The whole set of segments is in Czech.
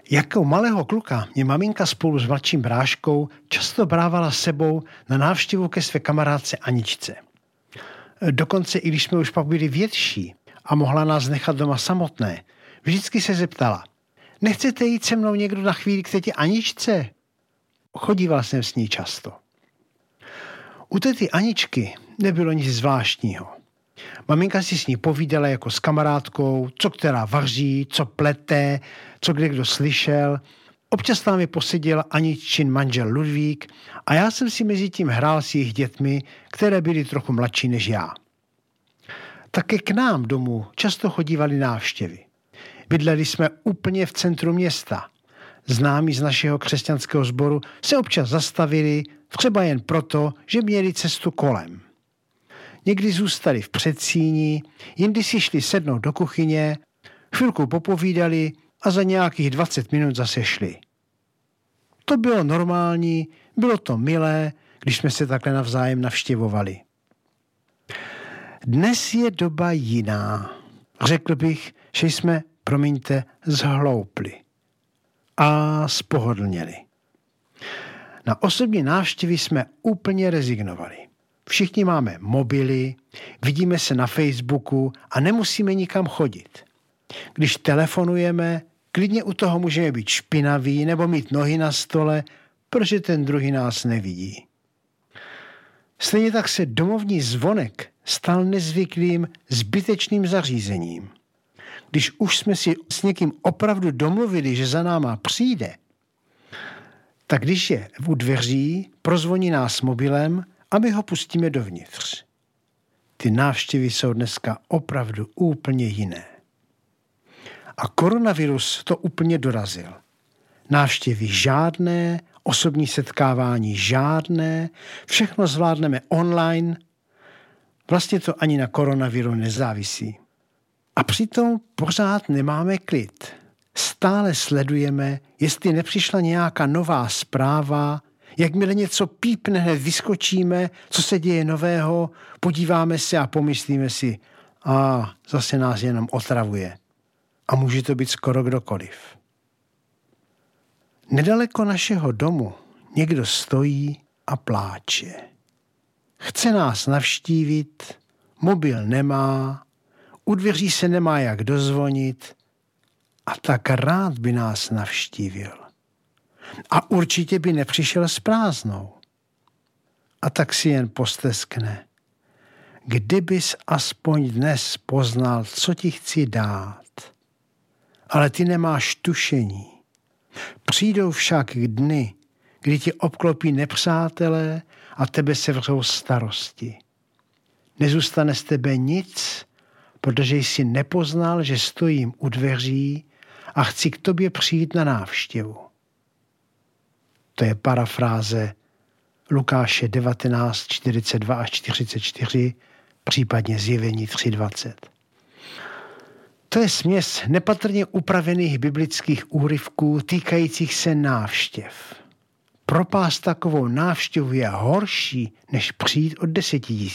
Jako malého kluka mě maminka spolu s mladším bráškou často brávala sebou na návštěvu ke své kamarádce Aničce. Dokonce i když jsme už pak byli větší a mohla nás nechat doma samotné, vždycky se zeptala: nechcete jít se mnou někdo na chvíli k teti Aničce? Chodíval jsem s ní často. U tety Aničky nebylo nic zvláštního. Maminka si s ní povídala jako s kamarádkou, co která vaří, co plete, co kde kdo slyšel. Občas tam poseděl Aniččin manžel Ludvík a já jsem si mezi tím hrál s jejich dětmi, které byly trochu mladší než já. Také k nám domů často chodívaly návštěvy. Bydleli jsme úplně v centru města. Známí z našeho křesťanského sboru se občas zastavili, třeba jen proto, že měli cestu kolem. Někdy zůstali v předsíni, jindy si šli sednout do kuchyně, chvilku popovídali a za nějakých 20 minut zase šli. To bylo normální, bylo to milé, když jsme se takhle navzájem navštěvovali. Dnes je doba jiná. Řekl bych, že jsme, promiňte, zhloupli a spohodlněli. Na osobní návštěvy jsme úplně rezignovali. Všichni máme mobily, vidíme se na Facebooku a nemusíme nikam chodit. Když telefonujeme, klidně u toho můžeme být špinaví nebo mít nohy na stole, protože ten druhý nás nevidí. Stejně tak se domovní zvonek stal nezvyklým, zbytečným zařízením. Když už jsme si s někým opravdu domluvili, že za náma přijde, tak když je u dveří, prozvoní nás mobilem a my ho pustíme dovnitř. Ty návštěvy jsou dneska opravdu úplně jiné. A koronavirus to úplně dorazil. Návštěvy žádné, osobní setkávání žádné, všechno zvládneme online. Vlastně to ani na koronaviru nezávisí. A přitom pořád nemáme klid. Stále sledujeme, jestli nepřišla nějaká nová zpráva, jakmile něco pípne, hned vyskočíme, co se děje nového, podíváme se a pomyslíme si, zase nás jenom otravuje. A může to být skoro kdokoliv. Nedaleko našeho domu někdo stojí a pláče. Chce nás navštívit, mobil nemá, u dveří se nemá jak dozvonit a tak rád by nás navštívil. A určitě by nepřišel s prázdnou. A tak si jen posteskne. Kdybys aspoň dnes poznal, co ti chci dát. Ale ty nemáš tušení. Přijdou však dny, kdy ti obklopí nepřátelé a tebe sevřou starosti. Nezůstane z tebe nic, protože jsi nepoznal, že stojím u dveří a chci k tobě přijít na návštěvu. To je parafráze Lukáše 19, 42 až 44, případně Zjevení 3:20. To je směs nepatrně upravených biblických úryvků týkajících se návštěv. Propást takovou návštěvu je horší, než přijít od 10 000.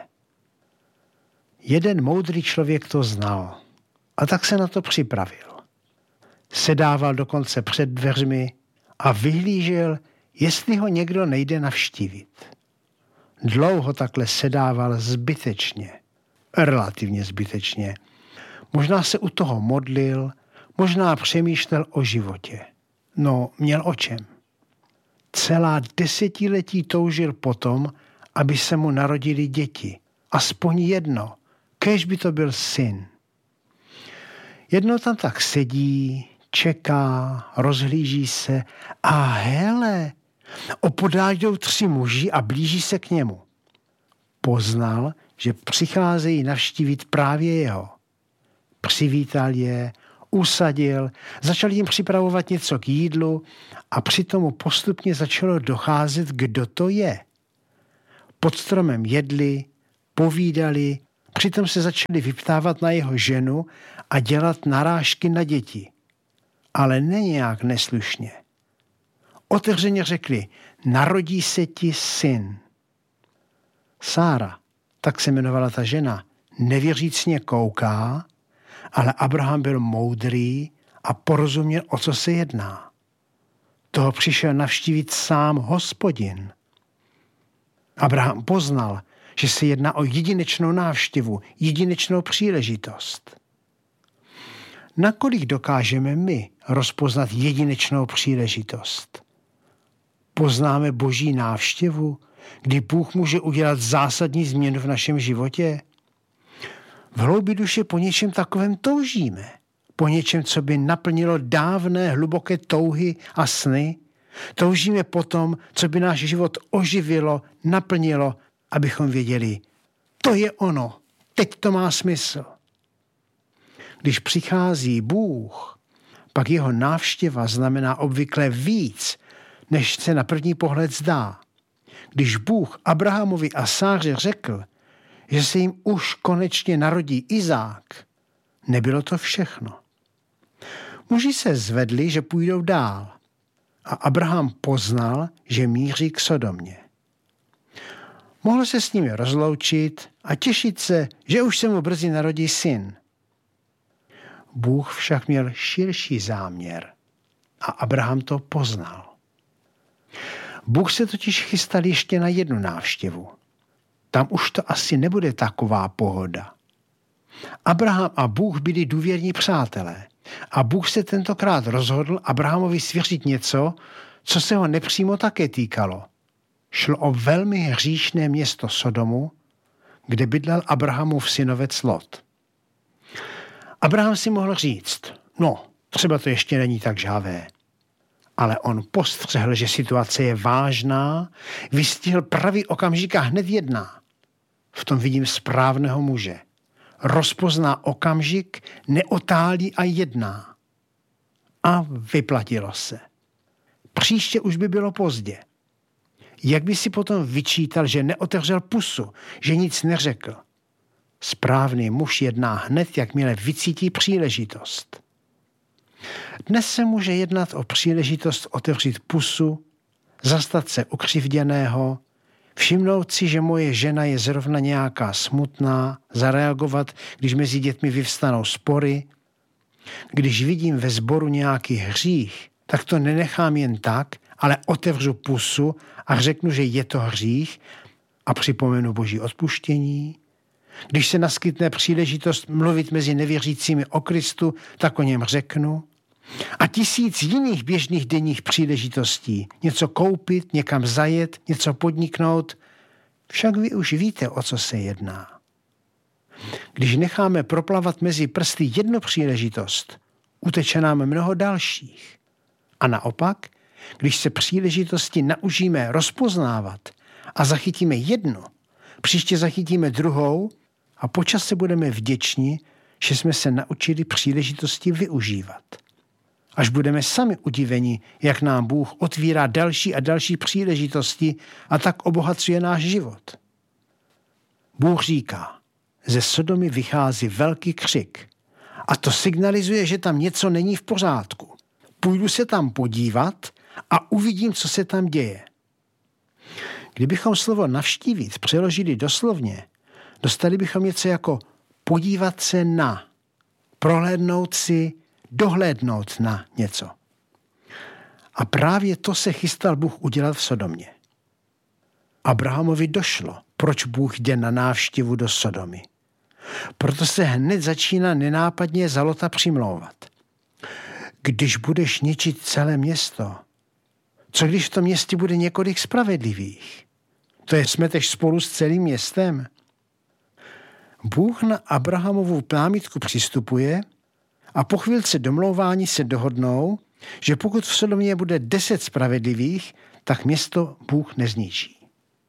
Jeden moudrý člověk to znal a tak se na to připravil. Sedával dokonce před dveřmi a vyhlížel, jestli ho někdo nejde navštívit. Dlouho takhle sedával zbytečně, relativně zbytečně. Možná se u toho modlil, možná přemýšlel o životě. No, měl o čem. Celá desetiletí toužil potom, aby se mu narodili děti. Aspoň jedno, kéž by to byl syn. Jednou tam tak sedí, čeká, rozhlíží se a hele, opodál jdou 3 muži a blíží se k němu. Poznal, že přicházejí navštívit právě jeho. Přivítal je, usadil, začal jim připravovat něco k jídlu a přitom mu postupně začalo docházet, kdo to je. Pod stromem jedli, povídali, přitom se začali vyptávat na jeho ženu a dělat narážky na děti. Ale ne nějak neslušně. Otevřeně řekli, narodí se ti syn. Sára, tak se jmenovala ta žena, nevěřícně kouká, ale Abraham byl moudrý a porozuměl, o co se jedná. Toho přišel navštívit sám Hospodin. Abraham poznal, že se jedná o jedinečnou návštěvu, jedinečnou příležitost. Nakolik dokážeme my rozpoznat jedinečnou příležitost? Poznáme Boží návštěvu, kdy Bůh může udělat zásadní změnu v našem životě? V hloubi duše po něčem takovém toužíme. Po něčem, co by naplnilo dávné hluboké touhy a sny. Toužíme po tom, co by náš život oživilo, naplnilo, abychom věděli, to je ono, teď to má smysl. Když přichází Bůh, pak jeho návštěva znamená obvykle víc, než se na první pohled zdá. Když Bůh Abrahamovi a Sáře řekl, že se jim už konečně narodí Izák, nebylo to všechno. Muži se zvedli, že půjdou dál a Abraham poznal, že míří k Sodomě. Mohl se s nimi rozloučit a těšit se, že už se mu brzy narodí syn. Bůh však měl širší záměr a Abraham to poznal. Bůh se totiž chystal ještě na jednu návštěvu. Tam už to asi nebude taková pohoda. Abraham a Bůh byli důvěrní přátelé a Bůh se tentokrát rozhodl Abrahamovi svěřit něco, co se ho nepřímo také týkalo. Šlo o velmi hříšné město Sodomu, kde bydlel Abrahamův synovec Lot. Abraham si mohl říct, no, třeba to ještě není tak žhavé. Ale on postřehl, že situace je vážná, vystihl pravý okamžik a hned jedná. V tom vidím správného muže. Rozpozná okamžik, neotálí a jedná. A vyplatilo se. Příště už by bylo pozdě. Jak by si potom vyčítal, že neotevřel pusu, že nic neřekl? Správný muž jedná hned, jakmile vycítí příležitost. Dnes se může jednat o příležitost otevřít pusu, zastat se ukřivděného, všimnout si, že moje žena je zrovna nějaká smutná, zareagovat, když mezi dětmi vyvstanou spory. Když vidím ve sboru nějaký hřích, tak to nenechám jen tak, ale otevřu pusu a řeknu, že je to hřích a připomenu Boží odpuštění. Když se naskytne příležitost mluvit mezi nevěřícími o Kristu, tak o něm řeknu. A 1000 jiných běžných denních příležitostí. Něco koupit, někam zajet, něco podniknout. Však vy už víte, o co se jedná. Když necháme proplavat mezi prsty jednu příležitost, uteče nám mnoho dalších. A naopak, když se příležitosti naučíme rozpoznávat a zachytíme jednu, příště zachytíme druhou a po čase budeme vděční, že jsme se naučili příležitosti využívat. Až budeme sami udiveni, jak nám Bůh otvírá další a další příležitosti a tak obohacuje náš život. Bůh říká, ze Sodomy vychází velký křik a to signalizuje, že tam něco není v pořádku. Půjdu se tam podívat a uvidím, co se tam děje. Kdybychom slovo navštívit přeložili doslovně, dostali bychom něco jako podívat se na, prohlédnout si, dohlédnout na něco. A právě to se chystal Bůh udělat v Sodomě. Abrahamovi došlo, proč Bůh jde na návštěvu do Sodomy. Proto se hned začíná nenápadně za Lota přimlouvat. Když budeš ničit celé město, co když v tom městě bude několik spravedlivých? To je smeteš spolu s celým městem? Bůh na Abrahamovu námitku přistupuje a po chvílce domlouvání se dohodnou, že pokud v Sodomě bude 10 spravedlivých, tak město Bůh nezničí.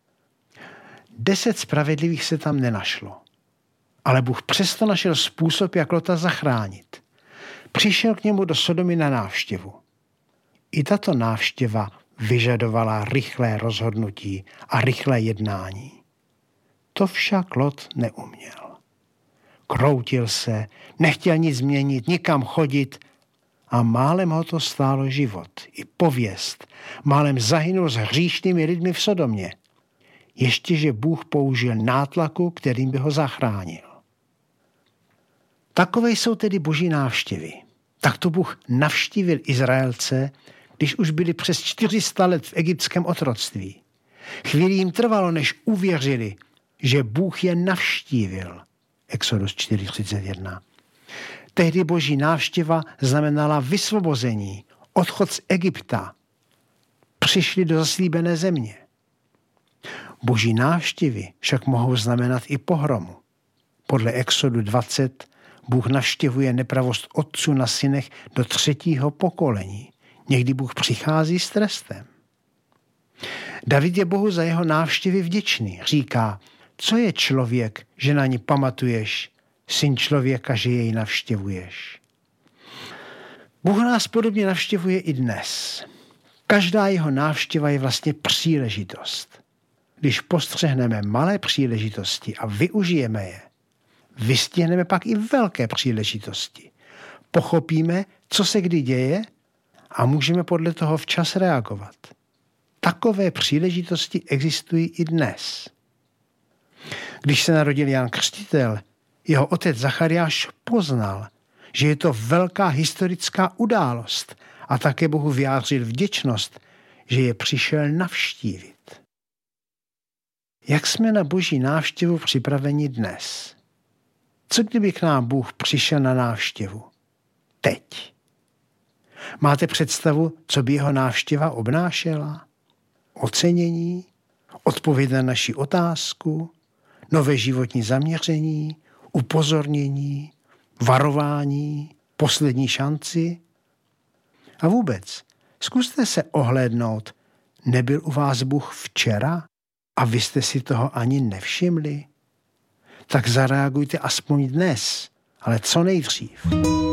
10 spravedlivých se tam nenašlo, ale Bůh přesto našel způsob, jak Lota zachránit. Přišel k němu do Sodomy na návštěvu. I tato návštěva vyžadovala rychlé rozhodnutí a rychlé jednání. To však Lot neuměl. Kroutil se, nechtěl nic změnit, nikam chodit a málem ho to stálo život i pověst. Málem zahynul s hříšnými lidmi v Sodomě. Ještěže Bůh použil nátlaku, kterým by ho zachránil. Takové jsou tedy Boží návštěvy. Tak to Bůh navštívil Izraelce, když už byli přes 400 let v egyptském otroctví. Chvíli jim trvalo, než uvěřili, že Bůh je navštívil. Exodus 4:31. Tehdy boží návštěva znamenala vysvobození, odchod z Egypta. Přišli do zaslíbené země. Boží návštěvy však mohou znamenat i pohromu. Podle Exodu 20 Bůh navštěvuje nepravost otců na synech do 3. pokolení. Někdy Bůh přichází s trestem. David je Bohu za jeho návštěvy vděčný. Říká, co je člověk, že na ní pamatuješ, syn člověka, že jej navštěvuješ. Bůh nás podobně navštěvuje i dnes. Každá jeho návštěva je vlastně příležitost. Když postřehneme malé příležitosti a využijeme je, vystihneme pak i velké příležitosti. Pochopíme, co se kdy děje a můžeme podle toho včas reagovat. Takové příležitosti existují i dnes. Když se narodil Jan Křtitel, jeho otec Zachariáš poznal, že je to velká historická událost a také Bohu vyjádřil vděčnost, že je přišel navštívit. Jak jsme na boží návštěvu připraveni dnes? Co kdyby k nám Bůh přišel na návštěvu? Teď. Máte představu, co by jeho návštěva obnášela? Ocenění, odpověď na naši otázku, nové životní zaměření, upozornění, varování, poslední šanci? A vůbec, zkuste se ohlédnout, nebyl u vás Bůh včera a vy jste si toho ani nevšimli? Tak zareagujte aspoň dnes, ale co nejdřív.